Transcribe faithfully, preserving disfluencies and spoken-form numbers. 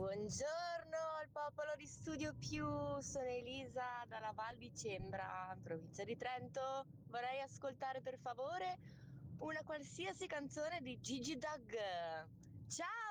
Buongiorno al popolo di Studio Più, sono Elisa dalla Val di Cembra, provincia di Trento. Vorrei ascoltare per favore una qualsiasi canzone di Gigi Doug. Ciao!